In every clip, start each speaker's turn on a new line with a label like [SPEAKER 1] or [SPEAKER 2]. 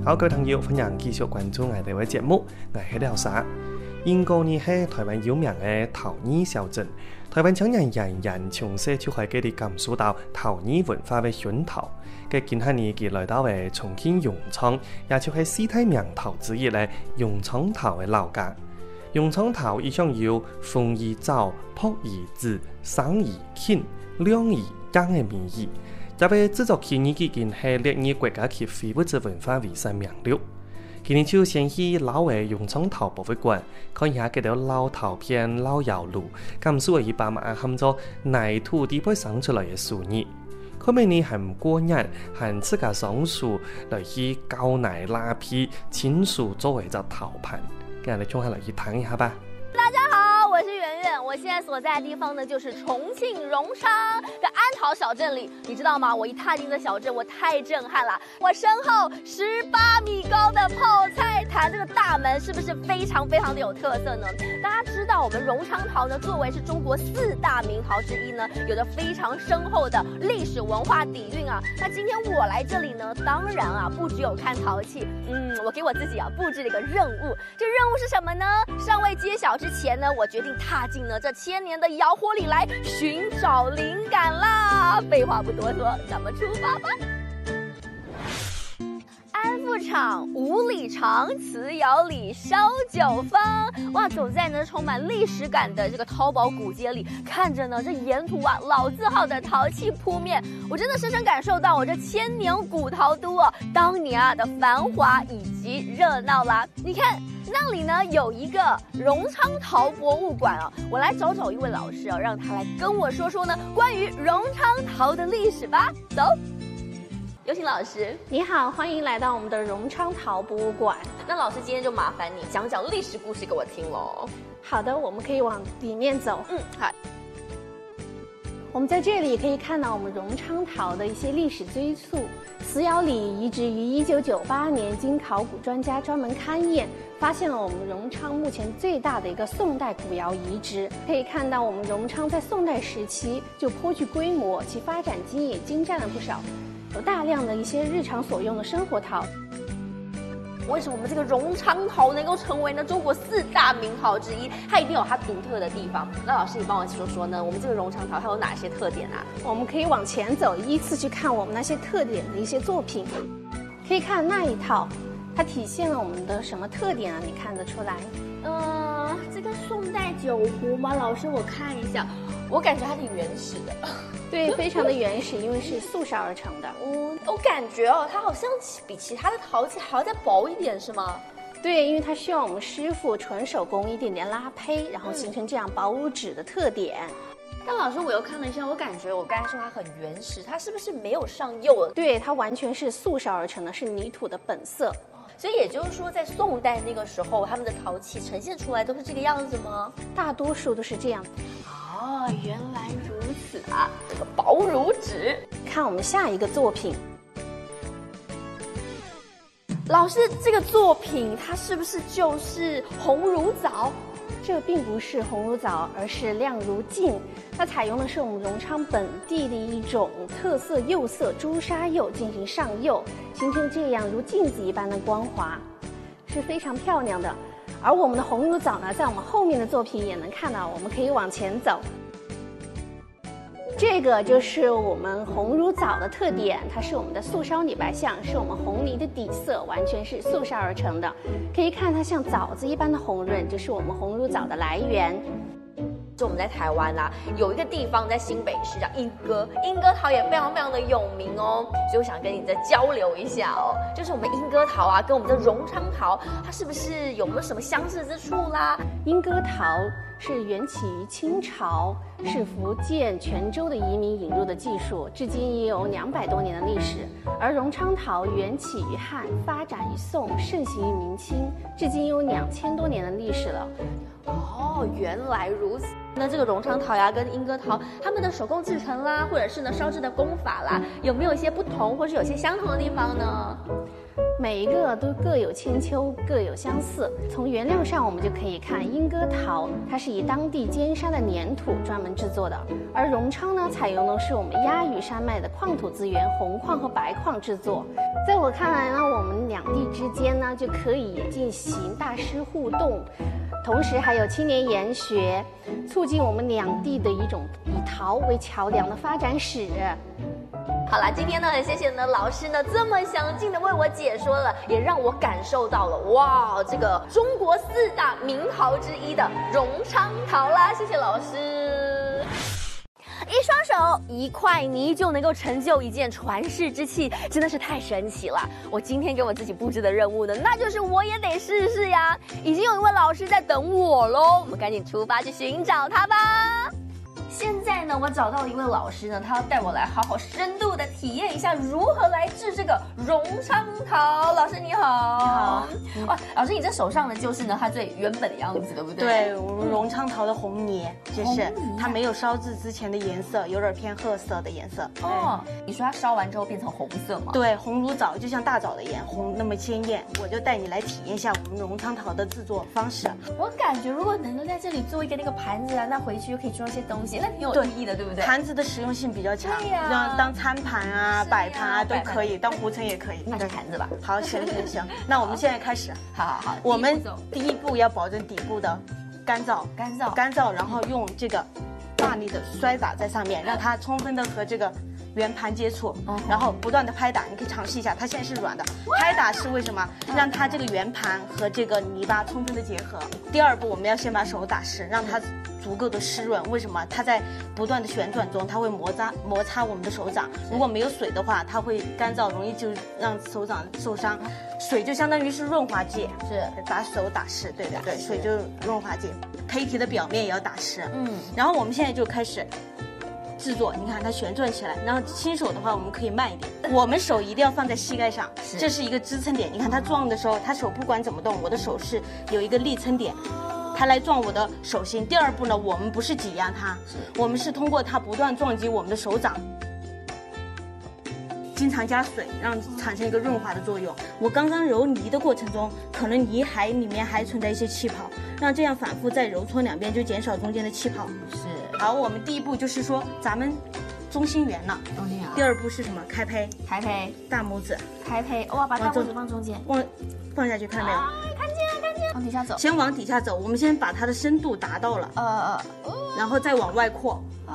[SPEAKER 1] 好，各位朋友，歡迎繼續關注我哋嘅節目，我係廖沙。英國呢係台灣有名嘅陶藝小鎮，台灣青年人人從小就喺佢哋感受到陶藝文化嘅熏陶。嘅近下年佢來到嘅重慶榮昌，也就係四大名陶之一嘅榮昌陶嘅老家。榮昌陶一向有風宜早、朴宜紫、生宜勤、亮宜硬嘅名義。特別製作器具已經係列入國家級非物質文化遺產名錄。今年就先去老嘅榮昌陶博物館看一下嗰條老陶片、老窯爐，感受一把嘛含咗泥土地被生出來嘅樹葉。佢咪呢含過日，含自家桑樹來去膠泥拉坯，親手作為隻陶盤。跟我哋衝下來去睇一下吧。
[SPEAKER 2] 大家好，我是圓圓，我現在所在的地方呢，就是重慶榮昌的安陶小鎮裡。你知道嗎？我一踏進這小鎮，我太震撼了。我身後18米高的泡菜壇，這個大門是不是非常非常的有特色呢？大家知道，我們榮昌陶呢，作為是中國4大名陶之一呢，有着非常深厚的歷史文化底蘊啊。那今天我來這裡呢，當然啊，不只有看陶器，我給我自己啊布置了一個任務。這任務是什麼呢？尚未揭曉之前呢，我決定踏進了這千年的窯火裡來尋找靈感啦！廢話不多說，咱們出發吧。安富廠5里長，瓷窯裡燒酒坊。哇，走在呢充滿歷史感的這個淘寶古街裡，看着呢這沿途啊老字號的陶器鋪面，我真的深深感受到我這千年古陶都當年啊的繁華以及熱鬧啦。你看那裡呢有一個榮昌陶博物館啊，我來找一位老師啊，讓他來跟我說說呢關於榮昌陶的歷史吧。走。有請老師。
[SPEAKER 3] 你好，歡迎來到我們的榮昌陶博物館。
[SPEAKER 2] 那老師今天就麻煩你講講歷史故事給我聽咯。
[SPEAKER 3] 好的，我們可以往裡面走。
[SPEAKER 2] 好。
[SPEAKER 3] 我們在這裡可以看到我們榮昌陶的一些歷史追溯。瓷窯裡移植於1998年，經考古專家專門勘驗，發現了我們榮昌目前最大的一個宋代古窯遺址。可以看到我們榮昌在宋代時期就頗具規模，其發展經也精湛了不少。有大量的一些日常所用的生活陶。
[SPEAKER 2] 為什麼我們這個榮昌陶能夠成為呢中國4大名陶之一？它一定有它獨特的地方。那老師，你幫我說說呢，我們這個榮昌陶它有哪些特點啊？
[SPEAKER 3] 我們可以往前走，依次去看我們那些特點的一些作品。可以看那一套，它體現了我們的什麼特點啊？你看得出來？
[SPEAKER 2] 這個宋代酒壺嗎？老師，我看一下，我感覺它挺原始的。
[SPEAKER 3] 對，非常的原始，因為是素燒而成的。
[SPEAKER 2] 我感覺它好像比其他的陶器還要再薄一點，是嗎？
[SPEAKER 3] 對，因為它需要我們師傅純手工一點點拉坯，然後形成這樣薄如紙的特點。
[SPEAKER 2] 但老師，我又看了一下，我感覺我剛才說它很原始，它是不是沒有上釉的？
[SPEAKER 3] 對，它完全是素燒而成的，是泥土的本色。
[SPEAKER 2] 所以也就是說，在宋代那個時候，他們的陶器呈現出來都是這個樣子嗎？
[SPEAKER 3] 大多數都是這樣。
[SPEAKER 2] 哦，原來如此啊！這個薄如紙。
[SPEAKER 3] 看我們下一個作品。
[SPEAKER 2] 老師，這個作品它是不是就是紅如棗？
[SPEAKER 3] 這並不是紅如棗，而是亮如鏡。它採用的是我們榮昌本地的一種特色釉色朱砂釉進行上釉，形成這樣如鏡子一般的光滑，是非常漂亮的。而我們的紅如棗呢，在我們後面的作品也能看到，我們可以往前走。這個就是我們紅如棗的特點，它是我們的素燒泥白象，是我們紅泥的底色，完全是素燒而成的。可以看它像棗子一般的紅潤，就是我們紅如棗的來源。
[SPEAKER 2] 就我們在台灣啊，有一個地方在新北市叫鶯歌，鶯歌陶也非常非常的有名哦，所以我想跟你再交流一下哦，就是我們鶯歌陶啊，跟我們的榮昌陶，它是不是有沒有什麼相似之處啦？
[SPEAKER 3] 鶯歌陶是源起於清朝，是福建泉州的移民引入的技術，至今已有200多年的歷史。而榮昌陶源起於漢，發展於宋，盛行於明清，至今有2000多年的歷史了。
[SPEAKER 2] 哦，原來如此。那這個榮昌陶呀，跟鶯歌陶，他們的手工製程啦，或者是呢燒製的工法啦，有沒有一些不同，或是有些相同的地方呢？
[SPEAKER 3] 每一个都各有千秋，各有相似。从原料上，我们就可以看莺歌陶，它是以当地尖山的粘土专门制作的，而荣昌呢，采用的是我们鸦语山脉的矿土资源，红矿和白矿制作。在我看来呢，我们两地之间呢，就可以进行大师互动，同时还有青年研学，促进我们两地的一种以陶为桥梁的发展史。
[SPEAKER 2] 好啦，今天呢，很谢谢呢老师呢这么详尽的为我解说了，也让我感受到了哇，这个中国4大名陶之一的荣昌陶啦，谢谢老师。一双手一块泥就能够成就一件传世之器，真的是太神奇了。我今天给我自己布置的任务呢，那就是我也得试试呀。已经有一位老师在等我喽，我们赶紧出发去寻找他吧。现在呢，我找到了一位老师呢，他要带我来好好深度的体验一下如何来制这个荣昌陶。老师你好，你好。哇，老师你这手上的就是呢它最原本的样子，对不对？
[SPEAKER 4] 对，我们荣昌陶的红泥，就是它没有烧制之前的颜色，有点偏褐色的颜色。
[SPEAKER 2] 哦，你说它烧完之后变成红色吗？
[SPEAKER 4] 对，红如枣，就像大枣的颜，红那么鲜艳。我就带你来体验一下我们荣昌陶的制作方式。
[SPEAKER 2] 我感觉如果能够在这里做一个那个盘子啊，那回去又可以装一些东西，那挺有意义的，对不对？
[SPEAKER 4] 盘子的实用性比较强，
[SPEAKER 2] 对呀，
[SPEAKER 4] 让当餐盘啊、摆盘啊都可以，当壶盛也可以。
[SPEAKER 2] 那就盘子吧。
[SPEAKER 4] 好，行。那我们现在开始。
[SPEAKER 2] 好。
[SPEAKER 4] 我们第一步要保证底部的干燥，然后用这个大力的摔打在上面，让它充分的和这个圆盘接触，然后不断的拍打。你可以尝试一下，它现在是软的，拍打是为什么？让它这个圆盘和这个泥巴充分的结合。第二步，我们要先把手打湿，让它足够的湿润。为什么？它在不断的旋转中，它会摩擦我们的手掌。如果没有水的话，它会干燥，容易就让手掌受伤。水就相当于是润滑剂，
[SPEAKER 2] 是
[SPEAKER 4] 把手打湿，对，水就是润滑剂。胚体的表面也要打湿。然后我们现在就开始制作，你看它旋转起来，然后新手的话我们可以慢一点，我们手一定要放在膝盖上，这是一个支撑点。你看它撞的时候，它手不管怎么动，我的手是有一个立撑点，它来撞我的手心。第二步呢，我们不是挤压它，我们是通过它不断撞击我们的手掌，经常加水，让产生一个润滑的作用。我刚刚揉泥的过程中，可能泥里面还存在一些气泡，让这样反复再揉搓两遍，就减少中间的气泡。
[SPEAKER 2] 是。
[SPEAKER 4] 好，我们第一步就是说咱们中心圆了。第二步是什么？开胚。大拇指。开胚。哇，把大拇指放中间。放下去，看到没有？
[SPEAKER 2] 看见了。往底下走。
[SPEAKER 4] 先往底下走，我们先把它的深度达到了。然后再往外扩。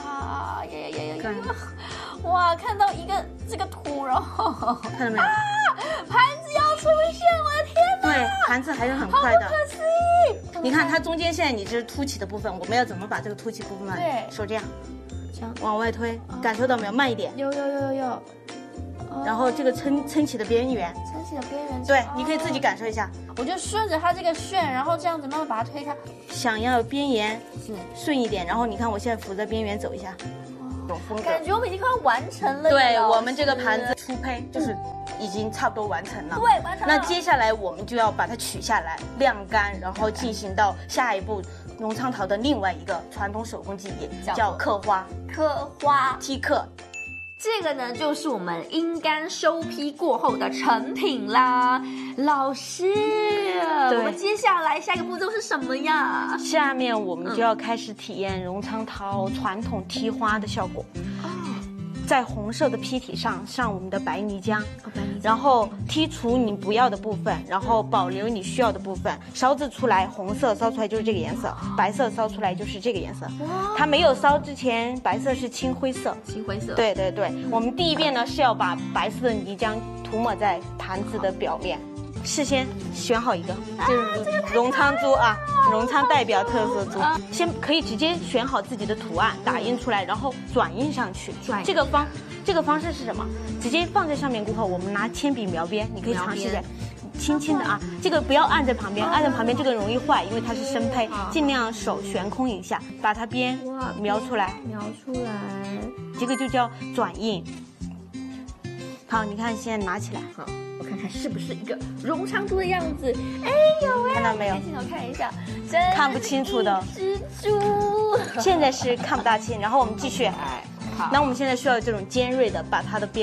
[SPEAKER 2] 哇，看到一个这个图，然后
[SPEAKER 4] 看到没有？
[SPEAKER 2] 盘子要出现，我的天哪！
[SPEAKER 4] 对，盘子还是很快的。
[SPEAKER 2] 好不可思议！
[SPEAKER 4] 你看它中间现在你这是凸起的部分，我们要怎么把这个凸起部分？
[SPEAKER 2] 对，
[SPEAKER 4] 手这样往外推，感受到没有？慢一点。
[SPEAKER 2] 有。
[SPEAKER 4] 然后这个撑起的边缘。对，你可以自己感受一下。
[SPEAKER 2] 我就顺着它这个旋，然后这样子慢慢把它推开。
[SPEAKER 4] 想要边缘顺一点，然后你看我现在扶着边缘走一下。
[SPEAKER 2] 感觉我们已经快要完成了。
[SPEAKER 4] 对，我们这个盘子初胚就是已经差不多完成了。
[SPEAKER 2] 对，完成了。
[SPEAKER 4] 那接下来我们就要把它取下来晾干，然后进行到下一步荣昌陶的另外一个传统手工技艺，叫刻花。剔刻。
[SPEAKER 2] 这个呢，就是我们阴干收坯过后的成品啦。老师，我们接下来下一个步骤是什么呀？
[SPEAKER 4] 下面我们就要开始体验荣昌陶传统剔花的效果。在红色的坯体上我们的白泥浆，然后剔除你不要的部分，然后保留你需要的部分。烧制出来，红色烧出来就是这个颜色，白色烧出来就是这个颜色。它没有烧之前，白色是青灰色。对。我们第一遍呢是要把白色的泥浆涂抹在盘子的表面。事先选好一个，就是荣昌猪啊，荣昌代表特色猪。先可以直接选好自己的图案，打印出来，然后转印上去。这个方式是什么？直接放在上面过后，我们拿铅笔描边，你可以尝试一下，轻轻的啊，这个不要按在旁边，按在旁边这个容易坏，因为它是生胚，尽量手悬空一下，把它边描出来，这个就叫转印。好，你看现在拿起来，
[SPEAKER 2] 好，我看看是不是一个荣昌猪的样子。哎，有哎，
[SPEAKER 4] 看到没有？
[SPEAKER 2] 镜头看一下，
[SPEAKER 4] 看不清楚的。
[SPEAKER 2] 蜘蛛，
[SPEAKER 4] 现在是看不大清。然后我们继续。
[SPEAKER 2] 好，
[SPEAKER 4] 那我们现在需要这种尖锐的，把它的边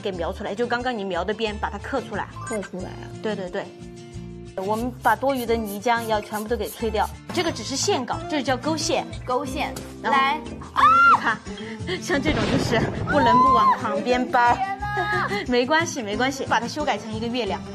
[SPEAKER 4] 给描出来，就刚刚你描的边把它刻出来。
[SPEAKER 2] 刻出来啊。
[SPEAKER 4] 对对对。我们把多余的泥浆要全部都给吹掉，这个只是线稿，这叫勾线。
[SPEAKER 2] 勾线，来，
[SPEAKER 4] 你看，像这种就是不能不往旁边掰。没关系没关系，把它修改成一个月亮。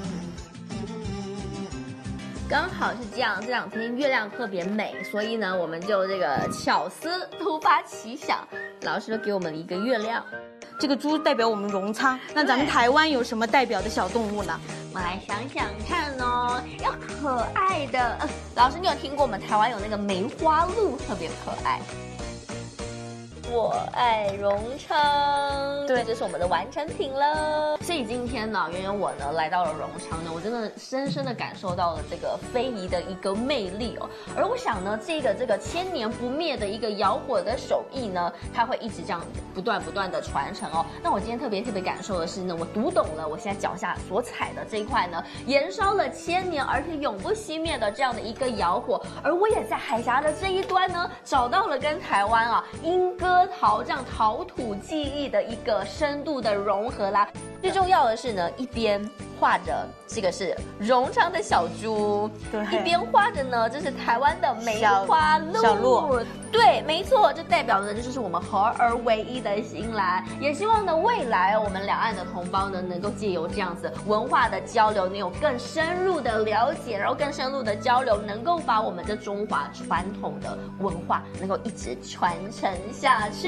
[SPEAKER 2] 刚好是这样，这两天月亮特别美，所以呢，我们就这个巧思突发奇想，老师给我们一个月亮。
[SPEAKER 4] 这个猪代表我们荣昌，那咱们台湾有什么代表的小动物呢？
[SPEAKER 2] 我来想想看哦，要可爱的。老师，你有听过我们台湾有那个梅花鹿，特别可爱。我爱荣昌，
[SPEAKER 4] 对，
[SPEAKER 2] 这就是我们的完成品了。所以今天呢，圆圆我呢来到了荣昌呢，我真的深深的感受到了这个非遗的一个魅力哦。而我想呢，这个千年不灭的一个窑火的手艺呢，它会一直这样不断的传承哦。那我今天特别感受的是呢，我读懂了我现在脚下所踩的这一块呢，燃烧了1000年而且永不熄灭的这样的一个窑火。而我也在海峡的这一端呢，找到了跟台湾啊莺歌陶这样陶土技艺的一个深度的融合啦。最重要的是呢，一边画着这个是荣昌的小猪，
[SPEAKER 4] 对，
[SPEAKER 2] 一边画着呢，这是台湾的梅花鹿。
[SPEAKER 4] 小鹿，
[SPEAKER 2] 对，没错，这代表的就是我们合而为一的心来。也希望呢，未来我们两岸的同胞呢，能够借由这样子文化的交流，能有更深入的了解，然后更深入的交流，能够把我们的中华传统的文化能够一直传承下去。